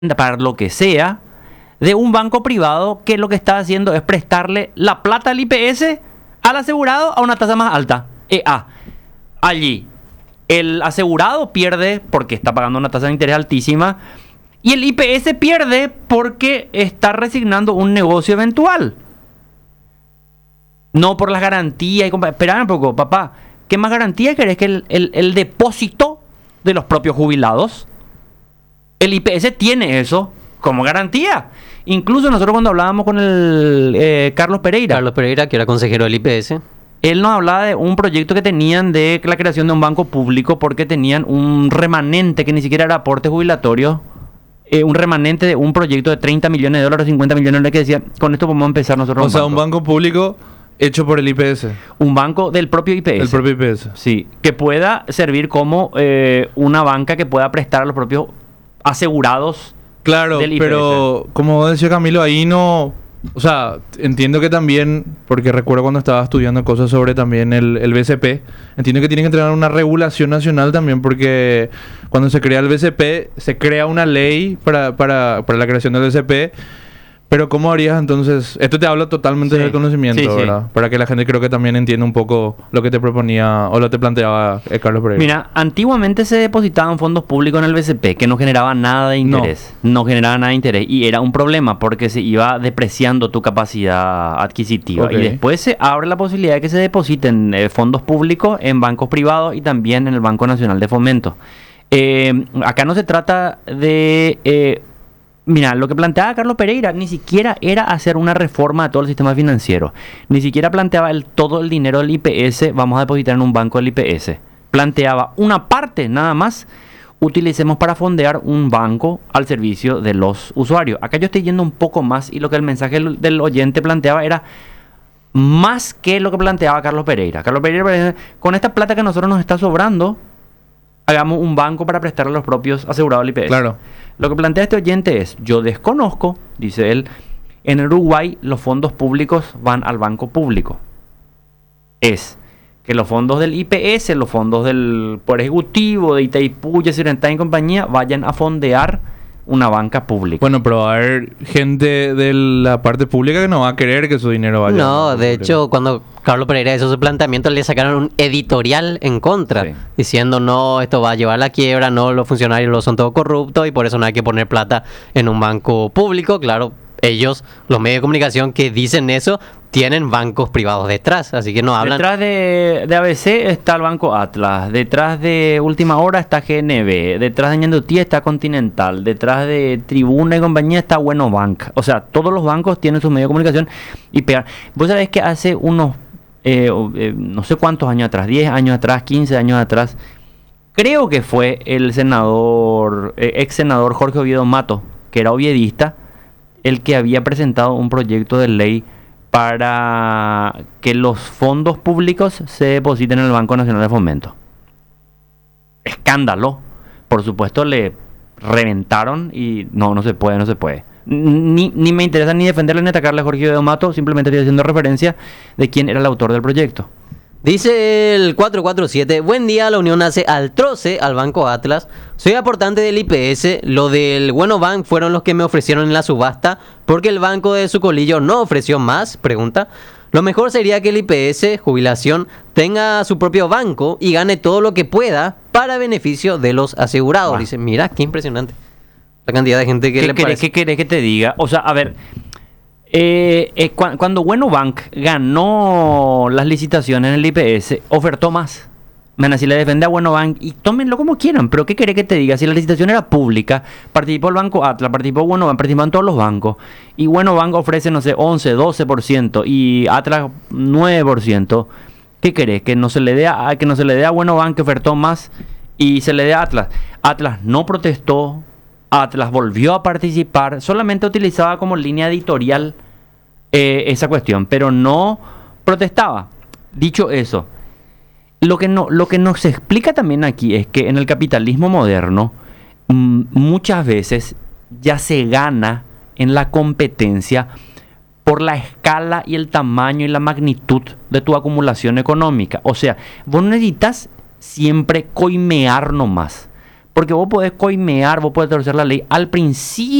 para lo que sea, de un banco privado que lo que está haciendo es prestarle la plata del IPS al asegurado a una tasa más alta. Allí, el asegurado pierde porque está pagando una tasa de interés altísima y el IPS pierde porque está resignando un negocio eventual. No por las garantías. Espera un poco, papá. ¿Qué más garantía querés que el depósito de los propios jubilados? El IPS tiene eso como garantía. Incluso nosotros cuando hablábamos con el Carlos Pereira, que era consejero del IPS, él nos hablaba de un proyecto que tenían de la creación de un banco público porque tenían un remanente que ni siquiera era aporte jubilatorio, un remanente de un proyecto de 30 millones de dólares, 50 millones de dólares, que decía, con esto podemos empezar nosotros. O sea, un banco público hecho por el IPS. Un banco del propio IPS. El propio IPS. Sí, que pueda servir como una banca que pueda prestar a los propios asegurados. Claro, del IPS. pero como decía Camilo, ahí no... O sea, entiendo que también, porque recuerdo cuando estaba estudiando cosas sobre también el BCP, entiendo que tienen que tener una regulación nacional también, porque cuando se crea el BCP, se crea una ley para la creación del BCP. Pero ¿cómo harías entonces? Esto te habla totalmente del conocimiento, ¿verdad? Para que la gente creo que también entienda un poco lo que te proponía o lo que te planteaba Carlos Pereira. Mira, antiguamente se depositaban fondos públicos en el BCP que no generaban nada de interés. No generaba nada de interés. Y era un problema porque se iba depreciando tu capacidad adquisitiva. Okay. Y después se abre la posibilidad de que se depositen fondos públicos en bancos privados y también en el Banco Nacional de Fomento. Acá no se trata de... Mira, lo que planteaba Carlos Pereira ni siquiera era hacer una reforma de todo el sistema financiero. Ni siquiera planteaba todo el dinero del IPS vamos a depositar en un banco del IPS. Planteaba una parte nada más, utilicemos para fondear un banco al servicio de los usuarios. Acá yo estoy yendo un poco más y lo que el mensaje del oyente planteaba era más que lo que planteaba Carlos Pereira. Carlos Pereira, con esta plata que a nosotros nos está sobrando, hagamos un banco para prestar a los propios asegurados del IPS. Claro. Lo que plantea este oyente es, yo desconozco, dice él, en Uruguay los fondos públicos van al banco público. Es que los fondos del IPS, los fondos del Poder Ejecutivo, de Itaipú, Yacyretá y compañía, vayan a fondear una banca pública. Bueno, pero va a haber gente de la parte pública que no va a querer que su dinero vaya. No, de hecho, cuando Carlos Pereira hizo su planteamiento, le sacaron un editorial en contra, diciendo, no, esto va a llevar a la quiebra, no, los funcionarios son todos corruptos y por eso no hay que poner plata en un banco público. Claro, ellos, los medios de comunicación que dicen eso, tienen bancos privados detrás, así que no hablan. Detrás de ABC está el Banco Atlas, detrás de Última Hora está GNB, detrás de Ñandutí está Continental, detrás de Tribuna y compañía está Bueno Bank. O sea, todos los bancos tienen sus medios de comunicación y pegan. Vos sabés que hace unos, no sé cuántos años atrás, 10 años atrás, 15 años atrás, creo que fue el senador, ex senador Jorge Oviedo Mato, que era oviedista, el que había presentado un proyecto de ley para que los fondos públicos se depositen en el Banco Nacional de Fomento. Escándalo. Por supuesto le reventaron y no se puede. Ni me interesa ni defenderle ni atacarle a Jorge de Mato, simplemente estoy haciendo referencia de quién era el autor del proyecto. Dice el 447, buen día, la Unión hace al troce al Banco Atlas. Soy aportante del IPS, lo del Bueno Bank fueron los que me ofrecieron en la subasta, porque el banco de Sucolillo no ofreció más, pregunta. Lo mejor sería que el IPS, jubilación, tenga su propio banco y gane todo lo que pueda para beneficio de los asegurados. Dice, mira, qué impresionante la cantidad de gente que le parece. ¿Qué querés que te diga? O sea, a ver... cuando Bueno Bank ganó las licitaciones en el IPS, ofertó más. Si le defende a Bueno Bank y tómenlo como quieran, pero ¿qué querés que te diga? Si la licitación era pública, participó el Banco Atlas, participó Bueno Bank, participan todos los bancos y Bueno Bank ofrece, no sé, 11, 12% y Atlas 9%. ¿Qué querés? Que no se le dé a Bueno Bank, que ofertó más, y se le dé a Atlas. Atlas no protestó. Atlas volvió a participar, solamente utilizaba como línea editorial esa cuestión, pero no protestaba. Dicho eso, lo que nos explica también aquí es que en el capitalismo moderno muchas veces ya se gana en la competencia por la escala y el tamaño y la magnitud de tu acumulación económica. O sea, vos necesitas siempre coimear nomás. Porque vos podés coimear, vos podés torcer la ley al principio